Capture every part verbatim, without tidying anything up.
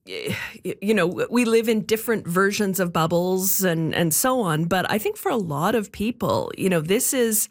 you know, we live in different versions of bubbles and, and so on. But I think for a lot of people, you know, this is,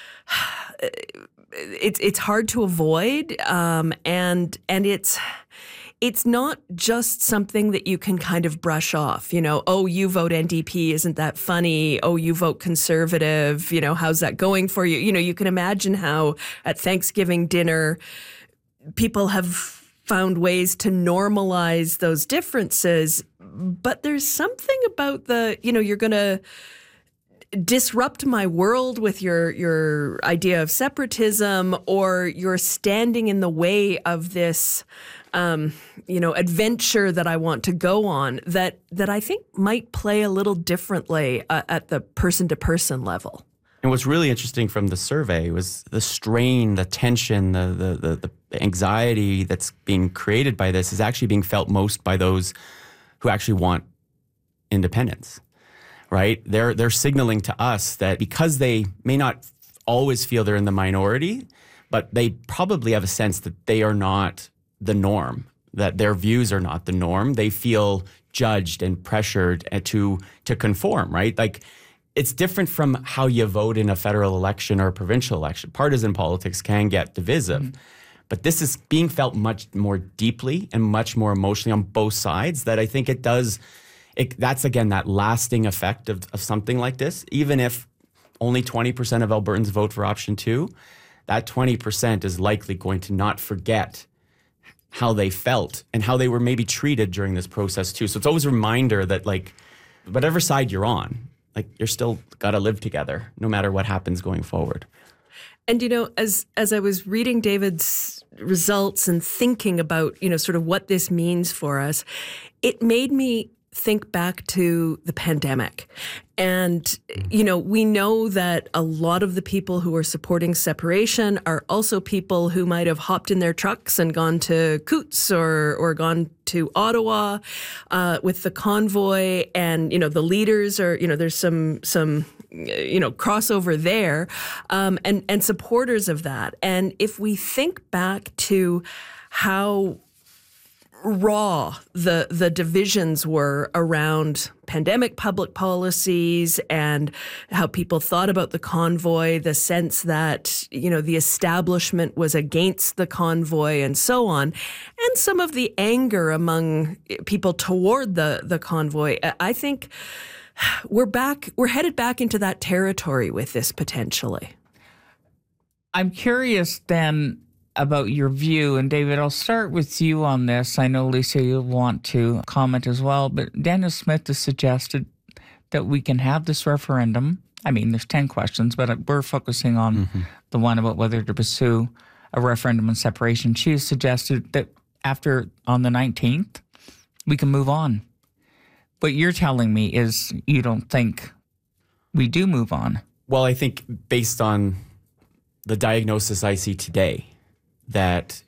it's it's hard to avoid. Um, and and it's, it's not just something that you can kind of brush off, you know, oh, you vote N D P, isn't that funny? Oh, you vote Conservative, you know, how's that going for you? You know, you can imagine how at Thanksgiving dinner, people have found ways to normalize those differences. But there's something about the, you know, you're going to disrupt my world with your your idea of separatism, or you're standing in the way of this, um, you know, adventure that I want to go on, that that I think might play a little differently uh, at the person-to-person level. And what's really interesting from the survey was the strain, the tension, the, the the the anxiety that's being created by this is actually being felt most by those who actually want independence, right? They're they're signaling to us that because they may not always feel they're in the minority, but they probably have a sense that they are not the norm, that their views are not the norm. They feel judged and pressured to to conform, right? Like, it's different from how you vote in a federal election or a provincial election. Partisan politics can get divisive, mm-hmm. but this is being felt much more deeply and much more emotionally on both sides, that I think it does, it, that's again, that lasting effect of, of something like this. Even if only twenty percent of Albertans vote for option two, that twenty percent is likely going to not forget how they felt and how they were maybe treated during this process too. So it's always a reminder that, like, whatever side you're on, like, you're still got to live together no matter what happens going forward. And, you know, as as I was reading David's results and thinking about, you know, sort of what this means for us, it made me think back to the pandemic. And, you know, we know that a lot of the people who are supporting separation are also people who might have hopped in their trucks and gone to Coutts or or gone to Ottawa uh, with the convoy. And, you know, the leaders are, you know, there's some some you know, crossover there, um, and, and supporters of that. And if we think back to how raw the the divisions were around pandemic public policies and how people thought about the convoy, the sense that, you know, the establishment was against the convoy and so on, and some of the anger among people toward the the convoy, I think we're back, we're headed back into that territory with this potentially. I'm curious then about your view, and David, I'll start with you on this. I know, Lisa, you'll want to comment as well, but Daniel Smith has suggested that we can have this referendum. I mean, there's ten questions, but we're focusing on mm-hmm. the one about whether to pursue a referendum on separation. She has suggested that after, on the nineteenth, we can move on. What you're telling me is you don't think we do move on. Well, I think based on the diagnosis I see today, that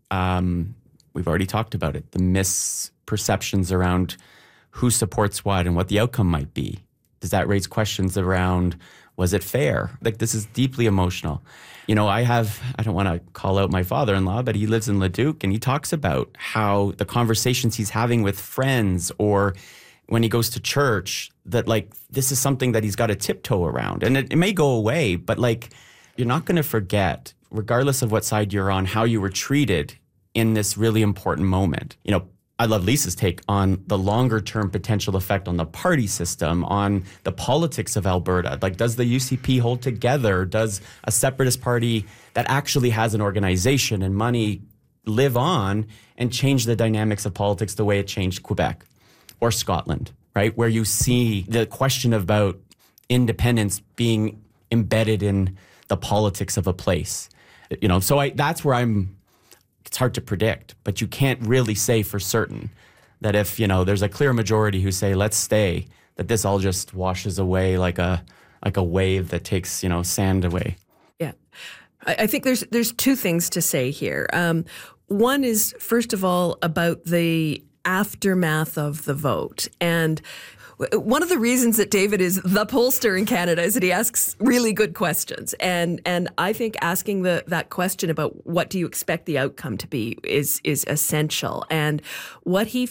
um, we've already talked about it, the misperceptions around who supports what and what the outcome might be. Does that raise questions around, was it fair? Like, this is deeply emotional. You know, I have, I don't want to call out my father-in-law, but he lives in Leduc, and he talks about how the conversations he's having with friends or when he goes to church, that, like, this is something that he's got to tiptoe around. And it, it may go away, but, like, you're not going to forget, regardless of what side you're on, how you were treated in this really important moment. You know, I love Lisa's take on the longer term potential effect on the party system, on the politics of Alberta. Like, does the U C P hold together? Does a separatist party that actually has an organization and money live on and change the dynamics of politics the way it changed Quebec or Scotland, right? Where you see the question about independence being embedded in the politics of a place. You know, so I, that's where I'm, it's hard to predict, but you can't really say for certain that if, you know, there's a clear majority who say, let's stay, that this all just washes away like a, like a wave that takes, you know, sand away. Yeah. I, I think there's, there's two things to say here. Um, one is, first of all, about the aftermath of the vote. And one of the reasons that David is the pollster in Canada is that he asks really good questions. And and I think asking the that question about what do you expect the outcome to be is is essential. And what he